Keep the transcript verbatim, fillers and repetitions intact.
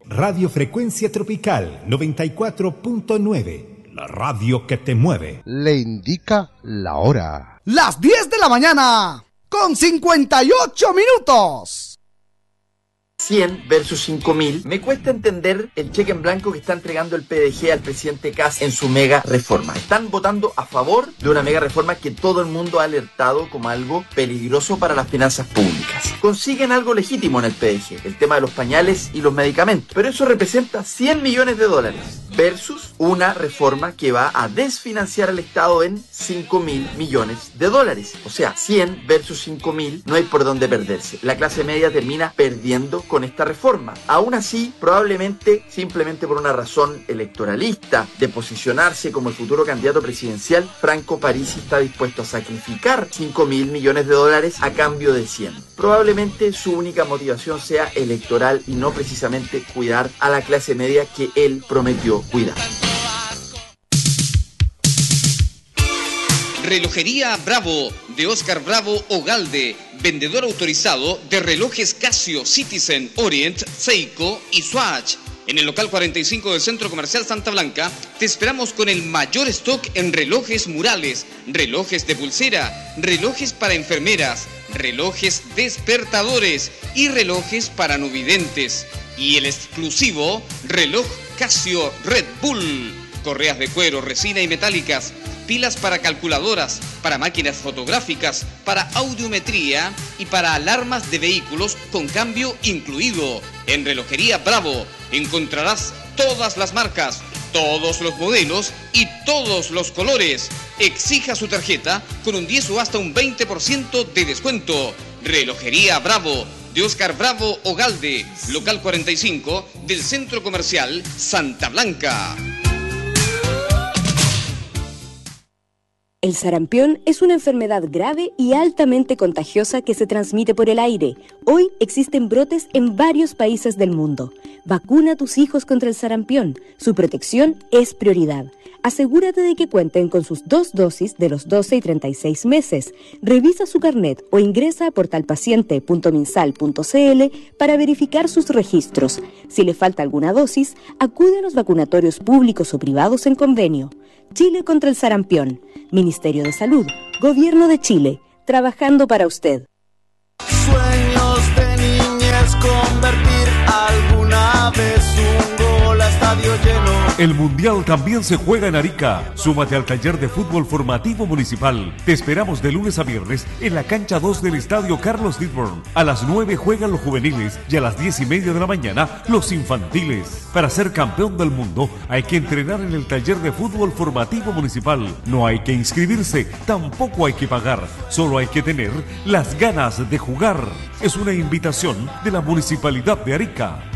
Radio Frecuencia Tropical noventa y cuatro punto nueve, la radio que te mueve. Le indica la hora. Las diez de la mañana, con cincuenta y ocho minutos. cien versus cinco mil, me cuesta entender el cheque en blanco que está entregando el P D G al presidente Kast en su mega reforma. Están votando a favor de una mega reforma que todo el mundo ha alertado como algo peligroso para las finanzas públicas. Consiguen algo legítimo en el P D G, el tema de los pañales y los medicamentos, pero eso representa cien millones de dólares versus una reforma que va a desfinanciar al Estado en cinco mil millones de dólares. O sea, cien versus cinco mil, no hay por dónde perderse. La clase media termina perdiendo con esta reforma. Aún así, probablemente simplemente por una razón electoralista de posicionarse como el futuro candidato presidencial, Franco Parisi está dispuesto a sacrificar cinco mil millones de dólares a cambio de cien. Probablemente su única motivación sea electoral y no precisamente cuidar a la clase media que él prometió cuidar. Relojería Bravo, de Oscar Bravo Ogalde, vendedor autorizado de relojes Casio, Citizen, Orient, Seiko y Swatch. En el local cuarenta y cinco del Centro Comercial Santa Blanca, te esperamos con el mayor stock en relojes murales, relojes de pulsera, relojes para enfermeras, relojes despertadores y relojes para no videntes. Y el exclusivo reloj Casio Red Bull, correas de cuero, resina y metálicas, pilas para calculadoras, para máquinas fotográficas, para audiometría y para alarmas de vehículos con cambio incluido. En Relojería Bravo encontrarás todas las marcas, todos los modelos y todos los colores. Exija su tarjeta con un diez o hasta un veinte por ciento de descuento. Relojería Bravo, de Oscar Bravo Ogalde, local cuarenta y cinco del Centro Comercial Santa Blanca. El sarampión es una enfermedad grave y altamente contagiosa que se transmite por el aire. Hoy existen brotes en varios países del mundo. Vacuna a tus hijos contra el sarampión. Su protección es prioridad. Asegúrate de que cuenten con sus dos dosis de los doce y treinta y seis meses. Revisa su carnet o ingresa a portalpaciente punto minsal punto cl para verificar sus registros. Si le falta alguna dosis, acude a los vacunatorios públicos o privados en convenio. Chile contra el sarampión. Ministerio de Salud, Gobierno de Chile, trabajando para usted. Sueños de niñez, convertir alguna vez un gol a estadio lleno. El Mundial también se juega en Arica. Súmate al taller de fútbol formativo municipal. Te esperamos de lunes a viernes en la cancha dos del Estadio Carlos Didborn. A las nueve juegan los juveniles y a las diez y media de la mañana los infantiles. Para ser campeón del mundo hay que entrenar en el taller de fútbol formativo municipal. No hay que inscribirse, tampoco hay que pagar. Solo hay que tener las ganas de jugar. Es una invitación de la Municipalidad de Arica.